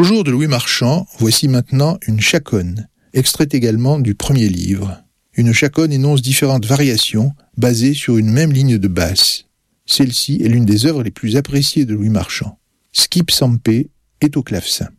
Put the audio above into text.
Toujours de Louis Marchand, voici maintenant une chaconne, extraite également du premier livre. Une chaconne énonce différentes variations basées sur une même ligne de basse. Celle-ci est l'une des œuvres les plus appréciées de Louis Marchand. Skip Sampé est au clavecin.